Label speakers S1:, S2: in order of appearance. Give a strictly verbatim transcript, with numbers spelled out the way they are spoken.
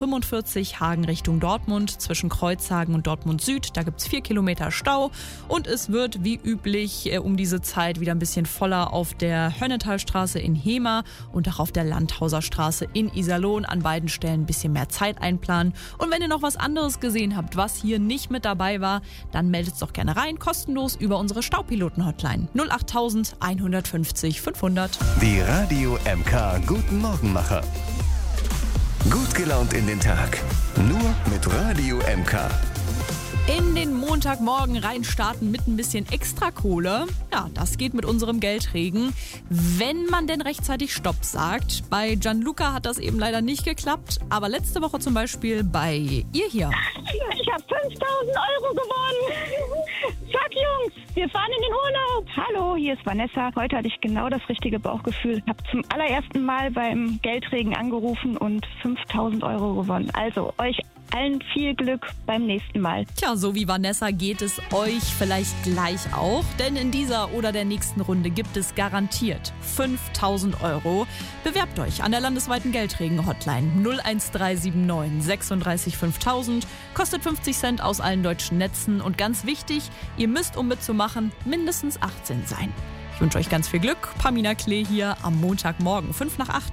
S1: fünfundvierzig Hagen Richtung Dortmund. Zwischen Kreuzhagen und Dortmund Süd, da gibt es vier Kilometer Stau. Und es wird wie üblich äh, um diese Zeit wieder ein bisschen voller auf der Hönnetalstraße in Hemer und auch auf der Landhauser Straße in Iserlohn. An beiden Stellen ein bisschen mehr Zeit einplanen. Und wenn ihr noch was anderes gesehen habt, was hier nicht mit dabei war, dann meldet es doch gerne rein, kostenlos über unsere Staupiloten-Hotline null acht einhundertfünfzig fünfhundert.
S2: Die Radio M K Guten Morgenmacher. Gut gelaunt in den Tag. Nur mit Radio M K.
S1: In den Montagmorgen reinstarten mit ein bisschen extra Kohle. Ja, das geht mit unserem Geldregen, wenn man denn rechtzeitig Stopp sagt. Bei Gianluca hat das eben leider nicht geklappt, aber letzte Woche zum Beispiel bei ihr hier.
S3: Ich habe fünftausend Euro gewonnen. Zack, Jungs, wir fahren in den Urlaub. Hallo, hier ist Vanessa. Heute hatte ich genau das richtige Bauchgefühl. Habe zum allerersten Mal beim Geldregen angerufen und fünftausend Euro gewonnen. Also euch allen viel Glück beim nächsten Mal.
S1: Tja, so wie Vanessa geht es euch vielleicht gleich auch, denn in dieser oder der nächsten Runde gibt es garantiert fünftausend Euro. Bewerbt euch an der landesweiten Geldregen-Hotline null eins drei sieben neun sechsunddreißig fünftausend, kostet fünfzig Cent aus allen deutschen Netzen und ganz wichtig, ihr müsst, um mitzumachen, mindestens achtzehn sein. Ich wünsche euch ganz viel Glück. Pamina Klee hier am Montagmorgen, fünf nach acht.